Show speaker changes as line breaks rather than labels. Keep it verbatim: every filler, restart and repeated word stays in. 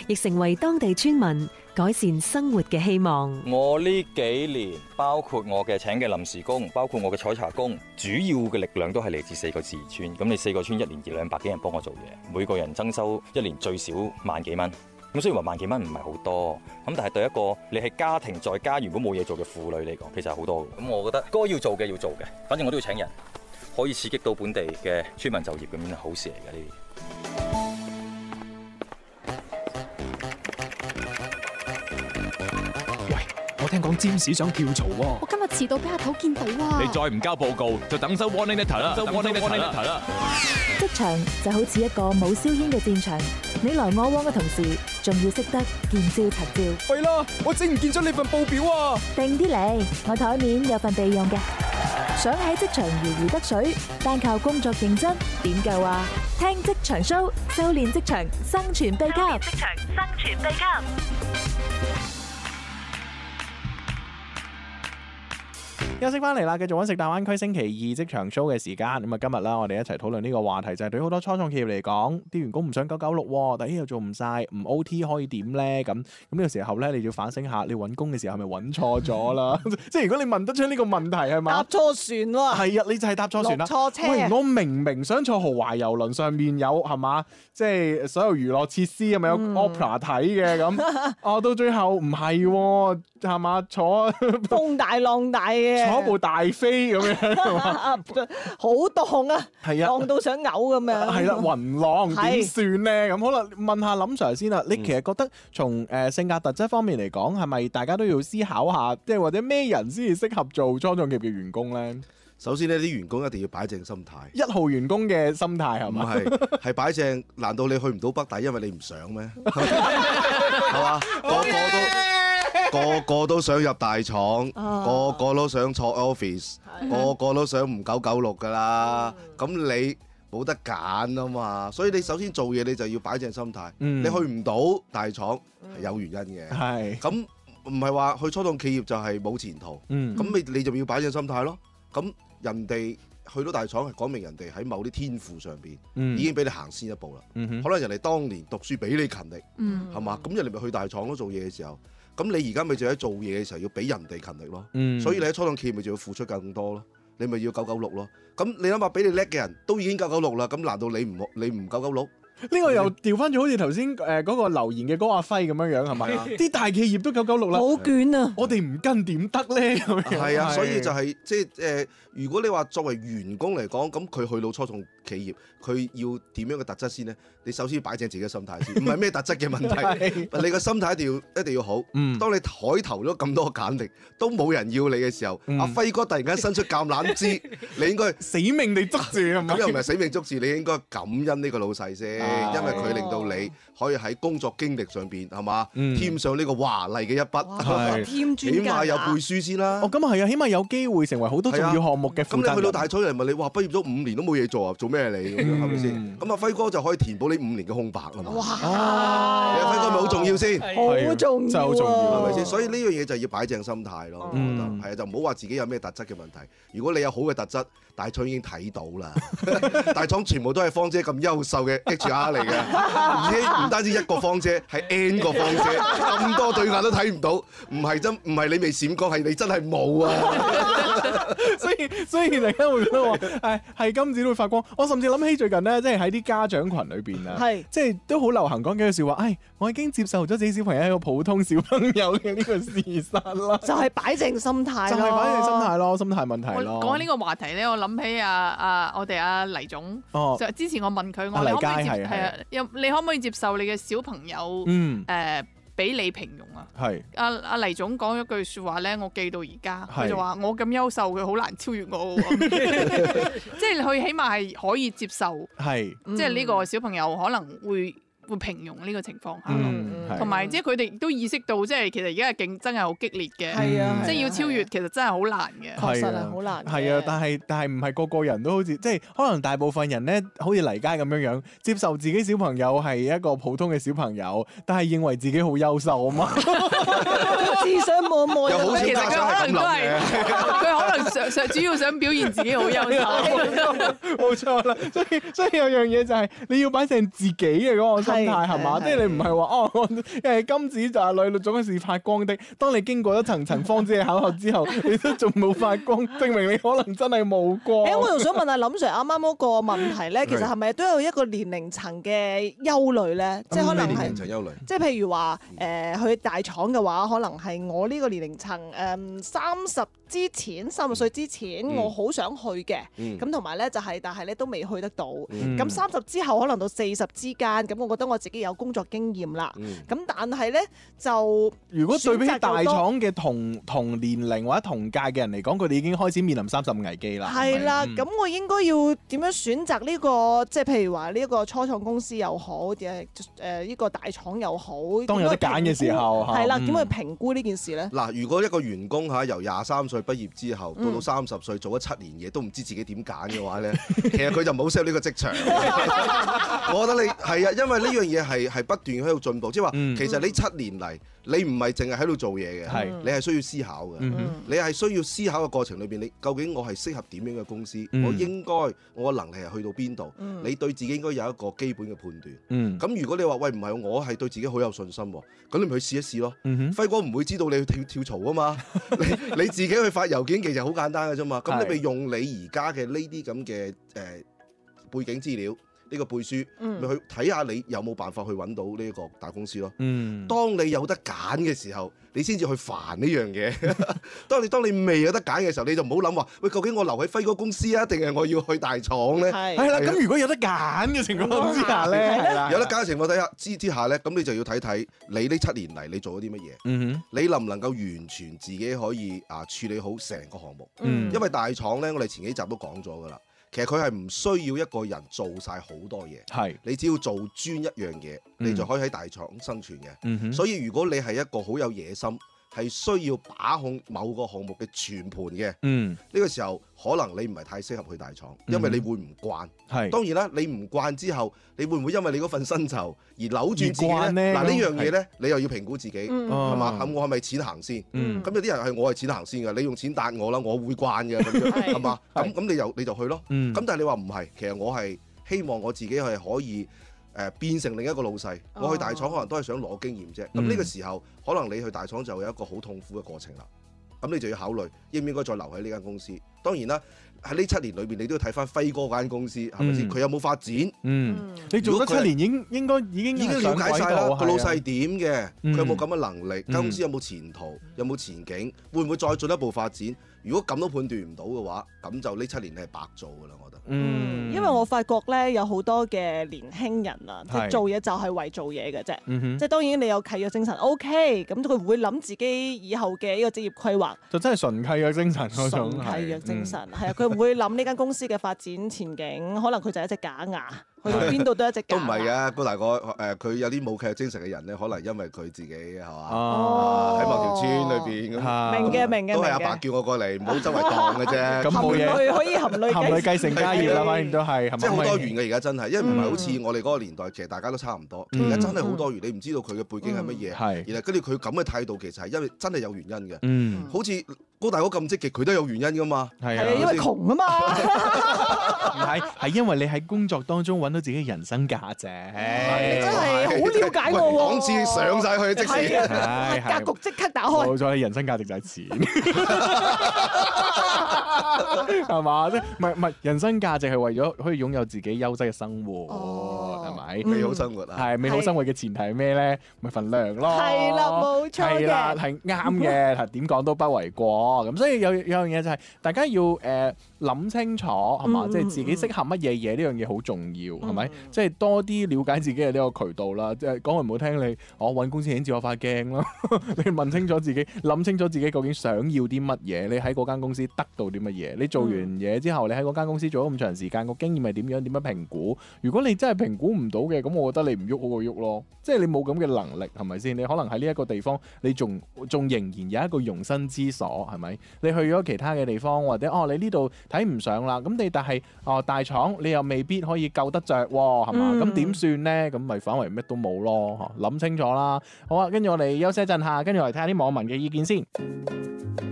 亦成為當地村民改善生活嘅希望。
我呢幾年，包括我嘅請嘅臨時工，包括我嘅採茶工，主要嘅力量都係嚟自四個自然村。咁你四個村一年二兩百幾人幫我做嘢，每個人增收一年最少萬幾蚊。咁雖然話萬幾蚊唔係好多，咁但係對一個你係家庭在家如果冇嘢做嘅婦女嚟講，其實係好多嘅。咁我覺得該要做嘅要做嘅，反正我都要請人，可以刺激到本地嘅村民就業，咁樣係好事嚟嘅呢啲。
我聽講占士想跳槽喎，
我今日遲到俾阿頭見到啊！
你再唔交報告，就等收 warning letter 啦，收 warning letter 啦。
職場就好似一個冇硝煙嘅戰場，你來我往嘅同時，仲要識得見招拆招。
喂啦，我整唔見咗你份報表啊！
定啲嚟，我台面有份備用嘅。想喺職場如魚得水，單靠工作認真點夠啊？聽職場 show， 修煉職場生存秘笈。職場生存秘笈。
休息翻嚟啦，繼續揾食大灣區星期二職場 show 嘅時間。咁啊，今日啦，我哋一齊討論呢個話題，就係對好多初創企業嚟講，啲員工唔想九九六，但係又做唔晒，唔 O T 可以點呢？咁咁呢個時候咧，你要反省下，你揾工嘅時候係咪揾錯咗啦？即係如果你問得出呢個問題係嘛？
搭錯船喎，
係啊，你就係搭錯船啦。
落錯車。
喂，我明明想坐豪華遊輪，上面有係嘛，即係所有娛樂設施係咪有 opera 睇嘅咁？哦，到最後唔係喎，係嘛，坐
風大浪大嘅。
坐部大飛咁樣，
好凍啊！
係啊，
凍到想嘔咁樣。
係啦，雲浪點算咧？咁好啦，問下林 Sir 先啦。你其實覺得從誒性格特質方面嚟講，係咪大家都要思考下，即係或者咩人先至適合做初創企業嘅員工咧？
首先呢啲員工一定要擺正心態。
一號員工嘅心態係咪？
唔係，係擺正。難道你去唔到北大，因為你唔想咩？係嘛？個個都。個個都想入大廠，啊、個個都想坐 office，個個都想唔九九六噶啦。咁、嗯、你冇得揀啊嘛，所以你首先做嘢你就要擺正心態。嗯、你去唔到大廠係有原因嘅。係咁唔係話去初創企業就係冇前途。咁、嗯、你你就要擺正心態咯。咁人哋去到大廠係講明人哋喺某啲天賦上邊、嗯、已經俾你行先一步啦。嗯、可能人哋當年讀書比你勤力，係嘛、嗯？咁人哋咪去大廠都做嘢嘅時候。咁你而家咪就喺做嘢嘅時候要比人哋勤力咯，嗯、所以你喺初創企業咪就要付出更多咯，你咪要九九六咯。咁你諗下，比你叻嘅人都已經九九六啦，咁難道你唔你唔九九六？呢
個又調翻咗好似頭先誒嗰個留言嘅嗰阿輝咁樣樣係咪啊？啲大企業都九九六啦，
好捲啊！
我哋唔跟點得咧？
係啊，所以就係即係誒，如果你話作為員工嚟講，咁佢去到初創企業，佢要點樣嘅特質先呢？你首先要擺正自己嘅心態先，唔係咩特質嘅問題。你個心態一定要一定要好。嗯、當你海投咗咁多簡歷，都冇人要你嘅時候，阿、嗯啊、輝哥突然間伸出橄欖枝，你應該
死命地捉住係咪？
咁又唔係死命捉住，你應該感恩呢個老細先。因為佢令到你可以喺工作經歷上邊係嘛，添上呢個華麗嘅一筆，起碼有背書先啦。
哦，咁啊係啊，起碼有機會成為好多重要項目嘅負責人。
咁你去到大廠人問你，哇，畢業咗五年都冇嘢做啊，做咩你？係咪先？咁阿輝哥就可以填補你五年嘅空白啊嘛。哇！你阿輝哥咪好重要先，
好重要，
好重要，
係咪先？所以呢樣嘢就要擺正心態咯。我覺得係啊，就唔好話自己有咩特質嘅問題。如果你有好嘅特質，大廠已經睇到啦。大廠全部都係芳姐咁優秀嘅 H R 嚟嘅。而且唔單止一個芳姐，係 N 個芳姐，咁多對眼都睇唔到，唔係真唔係你未閃光，係你真係冇啊！
所以所以大家會覺得話，係係金子都會發光。我甚至諗起最近咧，即係喺啲家長群裏邊啊，係即係都好流行講幾句説話，唉，我已經接受咗自己小朋友係一個普通小朋友嘅呢個事實啦。
就係擺正心態，
就係擺正心態咯，心態問題咯。
講起呢個話題咧，我諗起啊啊，我哋阿黎總，哦，就之前我問佢，我你可唔可以接係啊？你可唔可以接受你嘅小朋友誒俾你平庸啊？係阿阿黎總講咗句説話咧，我記到而家，佢就話我咁優秀，佢好難超越我喎。即係佢起碼係可以接受，係即係呢個小朋友可能會會平庸呢個情況下，同埋即係佢哋都意識到，即係其實而家嘅競爭係好激烈嘅，係啊，即係要超越其實真係好難嘅，
確實係好難。
係啊，但係但係唔係個個人都好似，即係可能大部分人咧，好似黎佳咁樣樣，接受自己小朋友係一個普通嘅小朋友，但係認為自己好優秀啊嘛，
自相磨磨。
又好少家長係咁諗嘅，
佢可能想想主要想表現自己好優秀，
冇錯啦。所以所以有樣嘢就係你要擺正自己嘅嗰個心態係嘛？即係你唔係話哦，誒金子就係女，總係是發光的。當你經過一層層方子嘅考核之後，你都仲冇發光，證明你可能真係冇光。
誒，我仲想問下林 Sir 啱啱嗰個問題咧，其實係咪都有一個年齡層嘅憂慮咧？即係可能係
年齡層憂慮。即
係譬如話誒去大廠嘅話，可能係我呢個年齡層誒三十之前，三十歲之前，我好想去嘅。咁同埋咧就係，但係咧都未去得到。咁三十之後可能到四十之間，咁我覺得我自己有工作經驗啦。咁但係咧就
如果對比起大廠嘅同同年齡或者同屆嘅人嚟講，佢哋已經開始面臨三十危機啦。
係啦，咁我應該要點樣選擇呢個？即係譬如話呢一個初創公司又好，誒誒呢個大廠又好，
當有得揀嘅時候，
係啦，點去評估呢件事咧？
嗱，如果一個員工嚇由廿三歲畢業之後，到到三十歲做咗七年嘢，都唔知自己點揀嘅話咧，其實佢就冇適合呢個職場。我覺得你係啊，因為呢樣嘢係係不斷喺度進步，即係話其實呢七年嚟，你唔係淨係喺度做嘢嘅，你係需要思考嘅。你係需要思考嘅過程裏邊，你究竟我係適合點樣嘅公司？我應該我嘅能力係去到邊度？你對自己應該有一個基本嘅判斷。咁如果你話喂唔係，我係對自己好有信心喎，咁你咪去試一試咯。輝哥唔會知道你去跳跳槽啊嘛，你你自己去發郵件其實好簡單嘅啫嘛。咁你咪用你而家嘅呢啲咁嘅誒背景資料。呢個背書，咪、嗯、去睇下你有冇辦法去揾到呢一個大公司咯。嗯，當你有得揀嘅時候，你先至去煩呢樣嘢。當你當你未有得揀嘅時候，你就唔好諗話，喂，究竟我留喺輝哥公司啊，定係我要去大廠咧？係
啦，咁如果有得揀嘅情況之下咧，
有得揀嘅情況底下之之下咧，咁你就要睇睇你呢七年嚟你做咗啲乜嘢。嗯哼，你能唔能夠完全自己可以啊處理好成個項目？嗯，因為大廠咧，我哋前幾集都講咗㗎啦。其實佢係唔需要一個人做晒好多嘢，係你只要做專一樣嘢，嗯、你就可以喺大廠生存嘅。嗯、哼所以如果你係一個好有野心，係需要把控某個項目嘅全盤嘅，呢、嗯、個時候可能你唔係太適合去大廠，因為你會唔慣。係、嗯、當然啦，你唔慣之後，你會唔會因為你嗰份薪酬而扭轉自己咧？嗱呢樣嘢咧，你又要評估自己係嘛？咁、嗯、我係咪錢行先？咁、嗯、有啲人係我係錢行先嘅，你用錢答我啦，我會慣嘅咁樣係嘛？咁咁你又你就去咯。咁、嗯、但係你話唔係，其實我係希望我自己係可以。誒、呃、變成另一個老細，哦、我去大廠可能都係想攞經驗啫。咁呢、嗯、個時候，可能你去大廠就有一個好痛苦嘅過程啦。咁你就要考慮應唔應該再留喺呢間公司。當然啦，喺呢七年裏邊，你都要睇翻輝哥嗰間公司係咪先？佢、嗯、有冇發展？嗯，你做咗七年，應應該已經已經了解晒啦。個老細點嘅？佢、嗯、有冇咁嘅能力？間、嗯、公司有冇前途？有冇前景？會唔會再進一步發展？如果咁都判斷唔到嘅話，咁就呢七年你係白做㗎啦，我覺得。
嗯，因為我發覺咧有好多嘅年輕人啊，即係做嘢就係為做嘢嘅啫。嗯、即係當然你有契約精神 ，OK，咁佢唔會諗自己以後嘅呢個職業規劃。就真係純契約精神嗰種。純契約精神係啊，佢唔、嗯、會諗呢間公司嘅發展前景，可能佢就係一隻假牙。去到邊度都一隻假。都唔係嘅，高大哥誒，佢、呃、有啲冇契約精神嘅人咧，可能因為佢自己係嘛，喺、哦啊、某條村裏邊咁。明嘅，明嘅，都係阿爸叫我過嚟，唔好周圍蕩嘅啫。咁冇嘢。可以含淚含淚繼承家業啦，反正都係。即係好多元嘅而家真係，因為唔係好似我哋嗰個年代，其實大家都差唔多。而家、嗯、真係好多元，你唔知道佢嘅背景係乜嘢。係、嗯。然後跟住佢咁嘅態度，其實係因為真係有原因嘅。嗯。好似高大哥咁積極，佢都有原因㗎嘛。係啊。因為窮啊嘛。唔係，係因為你喺工作當中揾到自己人生價值。你真係好了解我喎。檔次上晒去，即時格局即刻打開。冇錯，你人生價值就係錢，係嘛？即係唔係唔係人生價值係為咗可以擁有自己優質嘅生活，係咪？美好生活啊！係美好生活嘅前提係咩咧？咪份糧咯。係啦，冇錯嘅。係啦，係啱嘅。係點講都不為過。咁所以有有樣嘢就係大家要誒諗清楚，係嘛？即係自己適合乜嘢嘢，呢樣嘢好重要，係咪？即係多啲了解自己嘅呢個渠道啦。即係講句唔好聽，你我揾公司已經照我塊鏡啦。你問清楚自己，諗清楚自己究竟想要啲乜嘢，你喺嗰間公司得到啲乜嘢？你做完嘢之後，你喺嗰間公司做咗咁長時間，個經驗係點樣？點樣評估？如果你真係評估唔到嘅，咁我覺得你唔喐好過喐咯。即係你冇咁嘅能力，係咪先？你可能喺呢一個地方，你仲仲仍然有一個容身之所，係咪？你去咗其他嘅地方，或者哦，你呢度睇唔上啦，咁你但係哦大廠，你又未必可以救得着喎，係嘛？咁點算咧？咁咪反為乜都冇咯，諗清楚啦。好啊，跟住我哋休息一陣下，跟住我嚟睇下啲網民嘅意見先。